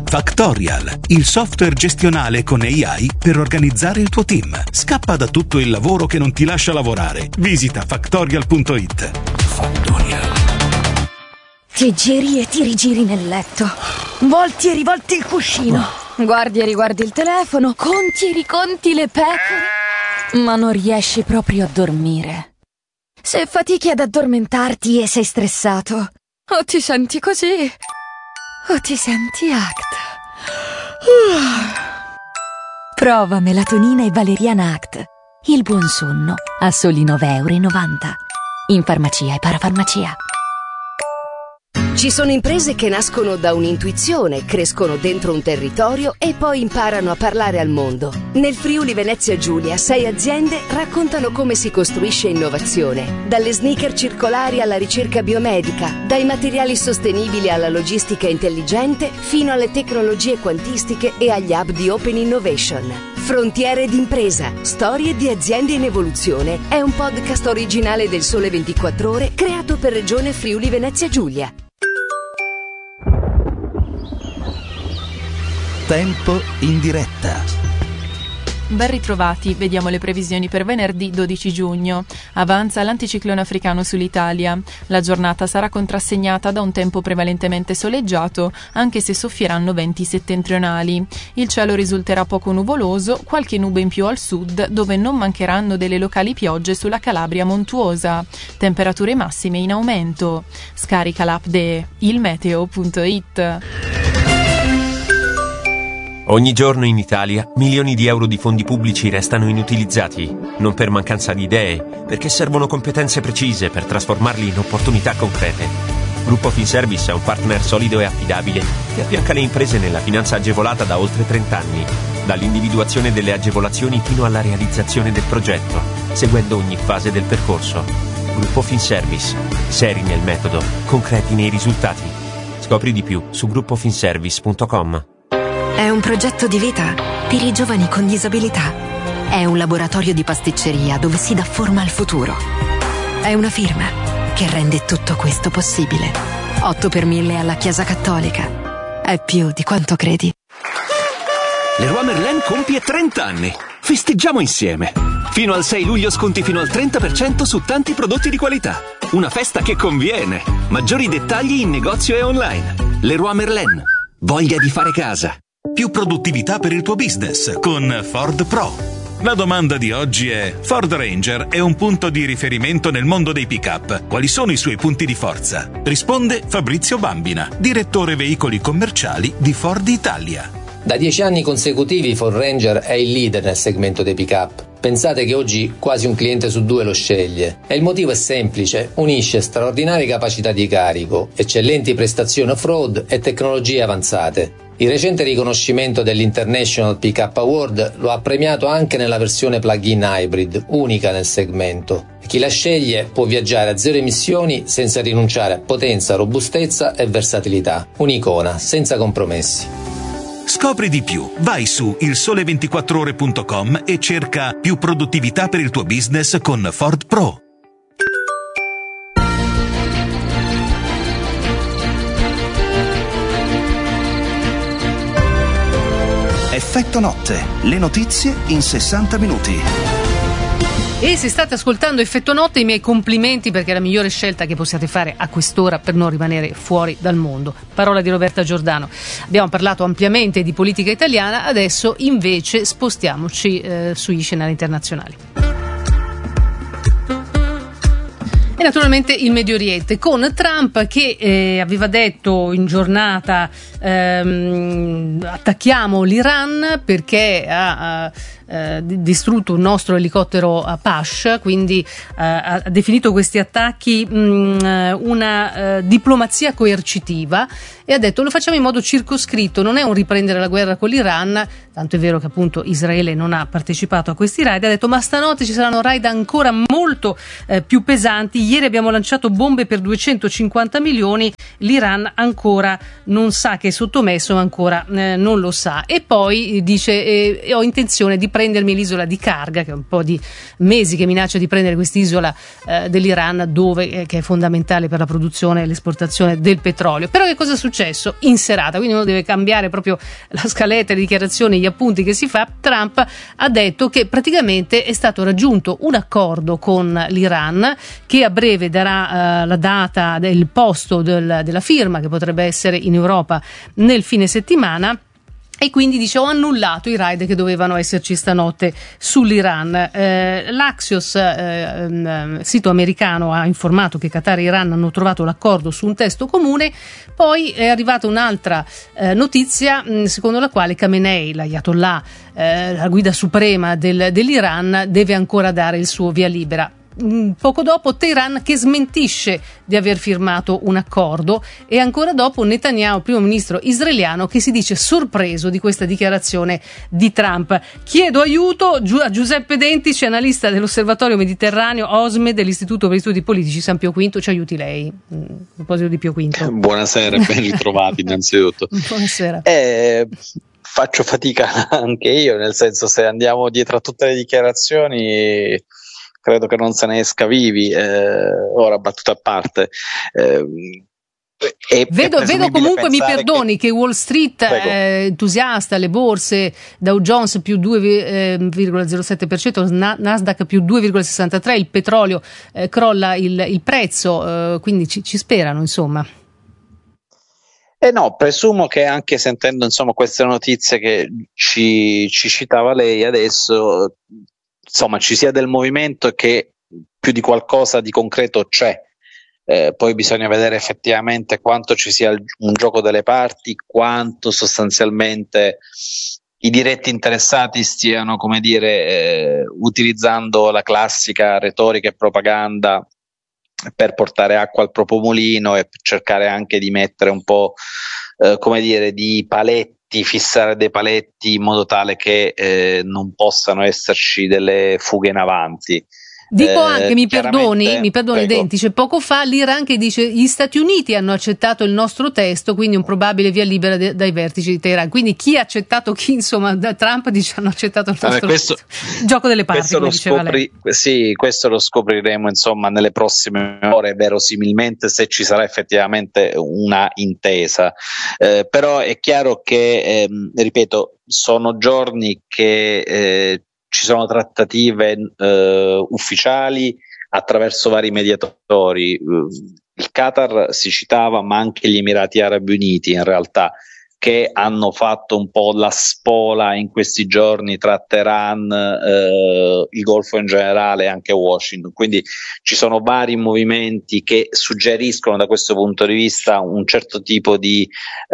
Factorial, il software gestionale con AI per organizzare il tuo team. Scappa da tutto il lavoro che non ti lascia lavorare. Visita factorial.it. Factorial. Ti giri e ti rigiri nel letto. Volti e rivolti il cuscino. Guardi e riguardi il telefono. Conti e riconti le pecore. Ma non riesci proprio a dormire. Se fatichi ad addormentarti e sei stressato, o ti senti così, o ti senti ACT. Prova melatonina e valeriana ACT. Il buon sonno a soli 9,90 € in farmacia e parafarmacia. Ci sono imprese che nascono da un'intuizione, crescono dentro un territorio e poi imparano a parlare al mondo. Nel Friuli Venezia Giulia 6 aziende raccontano come si costruisce innovazione. Dalle sneaker circolari alla ricerca biomedica, dai materiali sostenibili alla logistica intelligente, fino alle tecnologie quantistiche e agli hub di Open Innovation. Frontiere d'impresa, storie di aziende in evoluzione è un podcast originale del Sole 24 Ore creato per Regione Friuli Venezia Giulia. Tempo in diretta. Ben ritrovati, vediamo le previsioni per venerdì 12 giugno. Avanza l'anticiclone africano sull'Italia. La giornata sarà contrassegnata da un tempo prevalentemente soleggiato, anche se soffieranno venti settentrionali. Il cielo risulterà poco nuvoloso, qualche nube in più al sud, dove non mancheranno delle locali piogge sulla Calabria montuosa. Temperature massime in aumento. Scarica l'app de ilmeteo.it. Ogni giorno in Italia milioni di euro di fondi pubblici restano inutilizzati, non per mancanza di idee, perché servono competenze precise per trasformarli in opportunità concrete. Gruppo Finservice è un partner solido e affidabile che affianca le imprese nella finanza agevolata da oltre 30 anni, dall'individuazione delle agevolazioni fino alla realizzazione del progetto, seguendo ogni fase del percorso. Gruppo Finservice, seri nel metodo, concreti nei risultati. Scopri di più su gruppofinservice.com. È un progetto di vita per i giovani con disabilità. È un laboratorio di pasticceria dove si dà forma al futuro. È una firma che rende tutto questo possibile. 8 per 1000 alla Chiesa Cattolica. È più di quanto credi. Leroy Merlin compie 30 anni. Festeggiamo insieme. Fino al 6 luglio sconti fino al 30% su tanti prodotti di qualità. Una festa che conviene. Maggiori dettagli in negozio e online. Leroy Merlin. Voglia di fare casa. Più produttività per il tuo business con Ford Pro. La domanda di oggi è: Ford Ranger è un punto di riferimento nel mondo dei pick-up. Quali sono i suoi punti di forza? Risponde Fabrizio Bambina, direttore veicoli commerciali di Ford Italia. Da 10 anni consecutivi Ford Ranger è il leader nel segmento dei pick-up. Pensate che oggi quasi un cliente su 2 lo sceglie. E il motivo è semplice: unisce straordinarie capacità di carico, eccellenti prestazioni off-road e tecnologie avanzate. Il recente riconoscimento dell'International Pickup Award lo ha premiato anche nella versione plug-in hybrid, unica nel segmento. Chi la sceglie può viaggiare a zero emissioni senza rinunciare a potenza, robustezza e versatilità. Un'icona, senza compromessi. Scopri di più. Vai su ilsole24ore.com e cerca più produttività per il tuo business con Ford Pro. Effetto notte, le notizie in 60 minuti. E se state ascoltando Effetto Notte, i miei complimenti, perché è la migliore scelta che possiate fare a quest'ora per non rimanere fuori dal mondo. Parola di Roberta Giordano. Abbiamo parlato ampiamente di politica italiana, adesso invece spostiamoci sugli scenari internazionali. E naturalmente il Medio Oriente, con Trump che aveva detto in giornata attacchiamo l'Iran perché ha distrutto un nostro elicottero Apache, quindi ha definito questi attacchi una diplomazia coercitiva, e ha detto lo facciamo in modo circoscritto, non è un riprendere la guerra con l'Iran, tanto è vero che appunto Israele non ha partecipato a questi raid. Ha detto ma stanotte ci saranno raid ancora molto più pesanti. ieri abbiamo lanciato bombe per 250 milioni, l'Iran ancora non sa che è sottomesso, ma ancora non lo sa. E poi dice ho intenzione di prendermi l'isola di Karga, che è un po' di mesi che minaccia di prendere quest'isola dell'Iran, dove che è fondamentale per la produzione e l'esportazione del petrolio. Però che cosa è successo in serata? Quindi uno deve cambiare proprio la scaletta, le dichiarazioni, gli appunti che si fa. Trump ha detto che praticamente è stato raggiunto un accordo con l'Iran che a breve darà la data del posto della firma, che potrebbe essere in Europa nel fine settimana. E quindi dice: ho annullato i raid che dovevano esserci stanotte sull'Iran. L'Axios, sito americano, ha informato che Qatar e Iran hanno trovato l'accordo su un testo comune. Poi è arrivata un'altra notizia secondo la quale Khamenei, l'Ayatollah, la guida suprema dell'Iran, deve ancora dare il suo via libera. Poco dopo Teheran che smentisce di aver firmato un accordo, e ancora dopo Netanyahu, primo ministro israeliano, che si dice sorpreso di questa dichiarazione di Trump. Chiedo aiuto a Giuseppe Dentici, analista dell'Osservatorio Mediterraneo OSME dell'Istituto per gli Studi Politici San Pio V. Ci aiuti lei a proposito di Pio V. Buonasera, ben ritrovati innanzitutto. Buonasera. Faccio fatica anche io, nel senso, se andiamo dietro a tutte le dichiarazioni credo che non se ne esca vivi. Ora, battuta a parte, vedo comunque, mi perdoni, che Wall Street è entusiasta, le borse, Dow Jones più 2,07%, Nasdaq più 2,63%, il petrolio crolla il prezzo, quindi ci sperano, insomma. No, presumo che anche sentendo insomma queste notizie che ci citava lei adesso, insomma, ci sia del movimento e che più di qualcosa di concreto c'è. Poi bisogna vedere effettivamente quanto ci sia un gioco delle parti, quanto sostanzialmente i diretti interessati stiano, come dire, utilizzando la classica retorica e propaganda per portare acqua al proprio mulino e cercare anche di mettere un po', come dire, di paletti, fissare dei paletti in modo tale che non possano esserci delle fughe in avanti. Dico anche, mi perdoni prego. Dentice, poco fa l'Iran che dice gli Stati Uniti hanno accettato il nostro testo, quindi un probabile via libera dai vertici di Teheran. Quindi chi ha accettato chi, insomma, da Trump dice hanno accettato il nostro testo. Gioco delle parti, come diceva lei. Sì, questo lo scopriremo insomma nelle prossime ore, verosimilmente, se ci sarà effettivamente una intesa. Però è chiaro che, ripeto, sono giorni che ci sono trattative ufficiali attraverso vari mediatori. Il Qatar si citava, ma anche gli Emirati Arabi Uniti in realtà, che hanno fatto un po' la spola in questi giorni tra Teheran, il Golfo in generale e anche Washington. Quindi ci sono vari movimenti che suggeriscono da questo punto di vista un certo tipo di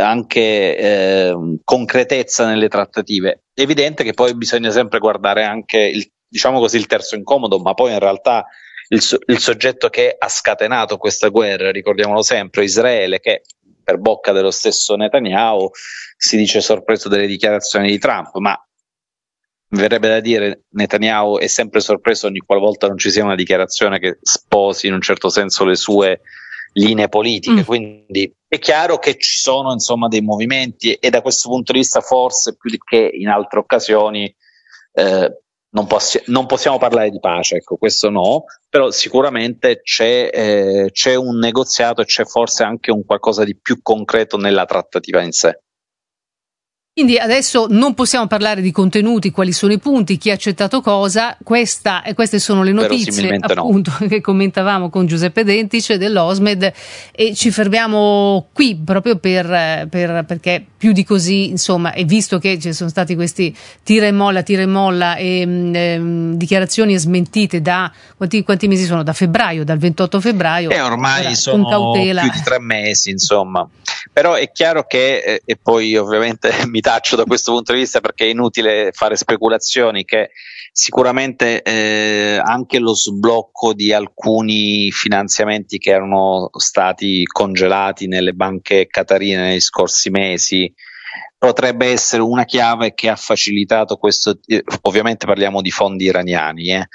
anche concretezza nelle trattative. È evidente che poi bisogna sempre guardare anche il terzo incomodo, ma poi in realtà il soggetto che ha scatenato questa guerra, ricordiamolo sempre, Israele, che per bocca dello stesso Netanyahu si dice sorpreso delle dichiarazioni di Trump, ma mi verrebbe da dire Netanyahu è sempre sorpreso ogni qualvolta non ci sia una dichiarazione che sposi in un certo senso le sue linee politiche. Quindi è chiaro che ci sono insomma dei movimenti, e da questo punto di vista forse più che in altre occasioni non possiamo parlare di pace, ecco, questo no, però sicuramente c'è un negoziato e c'è forse anche un qualcosa di più concreto nella trattativa in sé. Quindi adesso non possiamo parlare di contenuti, quali sono i punti, chi ha accettato cosa. Queste sono le notizie, appunto, che commentavamo con Giuseppe Dentice dell'Osmed, e ci fermiamo qui proprio perché più di così, insomma, e visto che ci sono stati questi tira e molla e dichiarazioni smentite da quanti mesi sono? Da febbraio, dal 28 febbraio. Ormai sono con cautela. Più di 3 mesi, insomma. Però è chiaro che, e poi ovviamente mi taccio da questo punto di vista perché è inutile fare speculazioni, che sicuramente anche lo sblocco di alcuni finanziamenti che erano stati congelati nelle banche qatarine negli scorsi mesi potrebbe essere una chiave che ha facilitato questo. Ovviamente parliamo di fondi iraniani,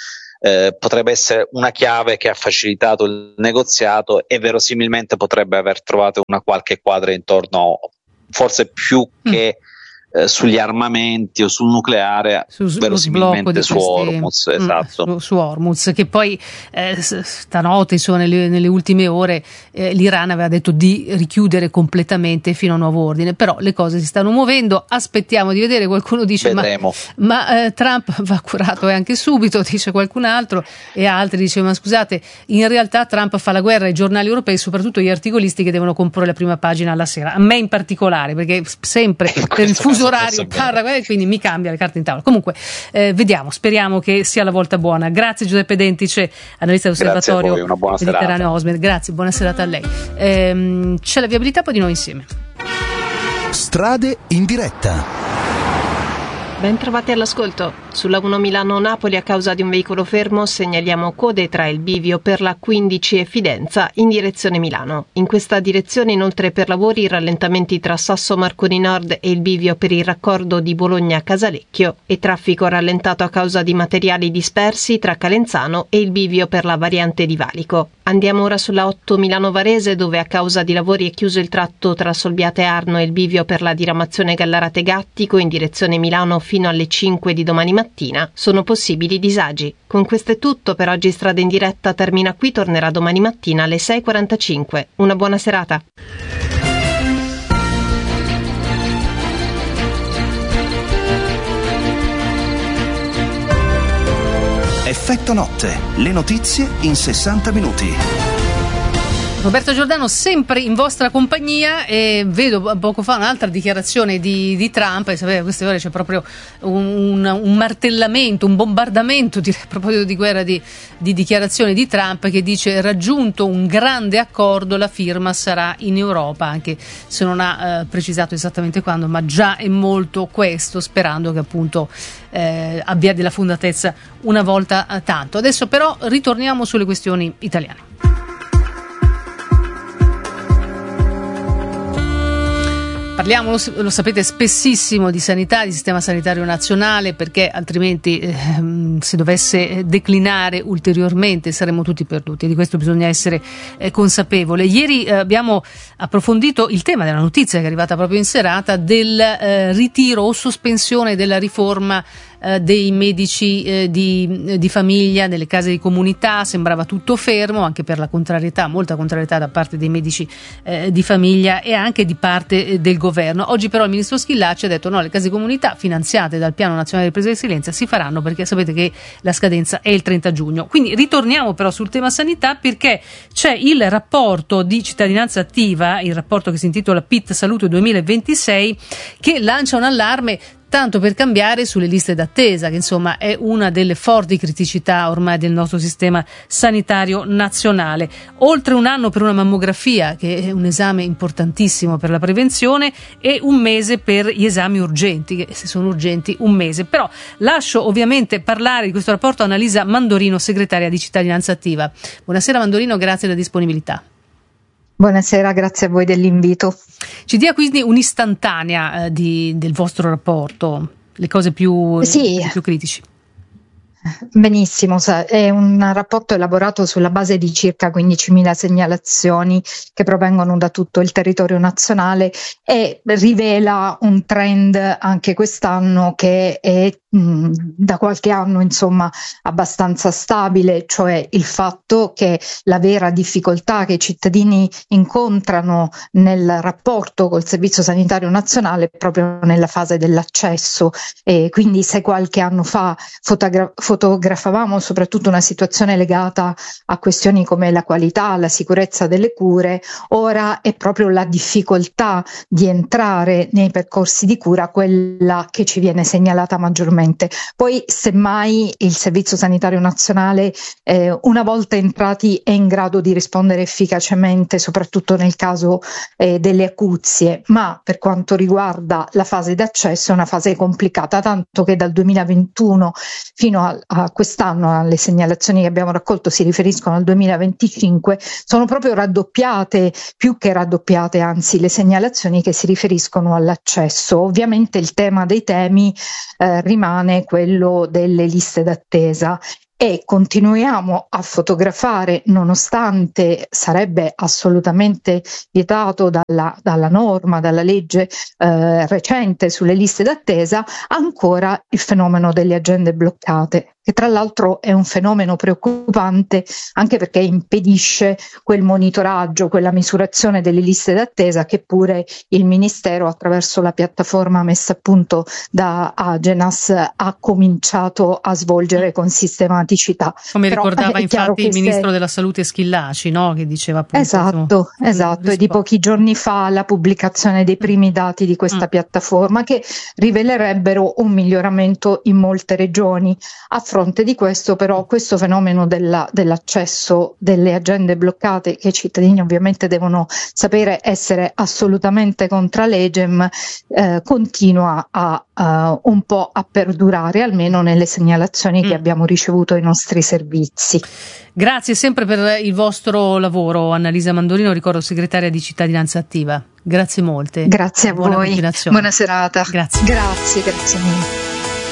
potrebbe essere una chiave che ha facilitato il negoziato e verosimilmente potrebbe aver trovato una qualche quadra intorno, forse più che sugli armamenti o sul nucleare, verosimilmente su Hormuz, esatto. Su Hormuz, che poi stanotte, nelle ultime ore, l'Iran aveva detto di richiudere completamente fino a nuovo ordine, però le cose si stanno muovendo, aspettiamo di vedere. Qualcuno dice ma Trump va curato anche subito, dice qualcun altro, e altri dicono ma scusate, in realtà Trump fa la guerra ai giornali europei, soprattutto gli articolisti che devono comporre la prima pagina alla sera, a me in particolare, perché sempre per il fuso orario quindi mi cambia le carte in tavola. Comunque vediamo, speriamo che sia la volta buona. Grazie Giuseppe Dentice, analista dell'Osservatorio Mediterraneo Osmed. Grazie, buona serata a lei. C'è la viabilità, poi di noi insieme. Strade in diretta. Ben trovati all'ascolto. Sulla 1 Milano-Napoli, a causa di un veicolo fermo, segnaliamo code tra il bivio per la 15 e Fidenza in direzione Milano. In questa direzione, inoltre, per lavori, rallentamenti tra Sasso Marconi Nord e il bivio per il raccordo di Bologna-Casalecchio e traffico rallentato a causa di materiali dispersi tra Calenzano e il bivio per la variante di Valico. Andiamo ora sulla 8 Milano-Varese, dove a causa di lavori è chiuso il tratto tra Solbiate Arno e il bivio per la diramazione Gallarate Gattico in direzione Milano fino alle 5 di domani mattina. Sono possibili disagi. Con questo è tutto per oggi. Strada in diretta termina qui, tornerà domani mattina alle 6:45. Una buona serata. Effetto notte, le notizie in 60 minuti. Roberto Giordano sempre in vostra compagnia, e vedo poco fa un'altra dichiarazione di Trump, e sapete, a queste ore c'è proprio un martellamento, un bombardamento, direi, a proposito di guerra, di dichiarazioni di Trump, che dice: raggiunto un grande accordo, la firma sarà in Europa, anche se non ha precisato esattamente quando, ma già è molto questo, sperando che appunto abbia della fondatezza una volta tanto. Adesso però ritorniamo sulle questioni italiane. Parliamo, lo sapete, spessissimo di sanità, di sistema sanitario nazionale, perché altrimenti se dovesse declinare ulteriormente saremmo tutti perduti, e di questo bisogna essere consapevoli. Ieri abbiamo approfondito il tema della notizia che è arrivata proprio in serata del ritiro o sospensione della riforma dei medici di famiglia nelle case di comunità. Sembrava tutto fermo, anche per la contrarietà, molta contrarietà da parte dei medici di famiglia e anche di parte del governo. Oggi però il ministro Schillaci ha detto no, le case di comunità finanziate dal Piano Nazionale di Ripresa e Resilienza si faranno, perché sapete che la scadenza è il 30 giugno. Quindi ritorniamo però sul tema sanità, perché c'è il rapporto di Cittadinanza Attiva, il rapporto che si intitola PIT Salute 2026, che lancia un allarme, tanto per cambiare, sulle liste d'attesa, che insomma è una delle forti criticità ormai del nostro sistema sanitario nazionale. Oltre un anno per una mammografia, che è un esame importantissimo per la prevenzione, e un mese per gli esami urgenti, che se sono urgenti un mese. Però lascio ovviamente parlare di questo rapporto a Annalisa Mandorino, segretaria di Cittadinanza Attiva. Buonasera Mandorino, grazie della disponibilità. Buonasera, grazie a voi dell'invito. Ci dia quindi un'istantanea del vostro rapporto, le cose più critici. Benissimo, è un rapporto elaborato sulla base di circa 15.000 segnalazioni che provengono da tutto il territorio nazionale e rivela un trend anche quest'anno che è da qualche anno insomma abbastanza stabile, cioè il fatto che la vera difficoltà che i cittadini incontrano nel rapporto col Servizio Sanitario Nazionale è proprio nella fase dell'accesso. E quindi se qualche anno fa fotografavamo soprattutto una situazione legata a questioni come la qualità, la sicurezza delle cure, ora è proprio la difficoltà di entrare nei percorsi di cura quella che ci viene segnalata maggiormente. Poi semmai il Servizio Sanitario Nazionale una volta entrati è in grado di rispondere efficacemente, soprattutto nel caso delle acuzie, ma per quanto riguarda la fase d'accesso è una fase complicata, tanto che dal 2021 fino a quest'anno, alle segnalazioni che abbiamo raccolto si riferiscono al 2025, sono proprio raddoppiate, più che raddoppiate anzi, le segnalazioni che si riferiscono all'accesso. Ovviamente il tema dei temi rimane quello delle liste d'attesa, e continuiamo a fotografare, nonostante sarebbe assolutamente vietato dalla norma, dalla legge recente sulle liste d'attesa, ancora il fenomeno delle agende bloccate, che tra l'altro è un fenomeno preoccupante anche perché impedisce quel monitoraggio, quella misurazione delle liste d'attesa che pure il Ministero, attraverso la piattaforma messa a punto da Agenas, ha cominciato a svolgere con sistematicità. Come ricordava infatti il Ministro della Salute Schillaci, no? Che diceva appunto esatto, e di pochi giorni fa la pubblicazione dei primi dati di questa piattaforma, che rivelerebbero un miglioramento in molte regioni. A fronte di questo, però, questo fenomeno dell'accesso delle agende bloccate, che i cittadini ovviamente devono sapere essere assolutamente contra legem, continua un po' a perdurare, almeno nelle segnalazioni che abbiamo ricevuto ai nostri servizi. Grazie sempre per il vostro lavoro, Annalisa Mandolino, ricordo segretaria di Cittadinanza Attiva. Grazie molte. Grazie a voi. Buona continuazione. Buona serata. Grazie mille.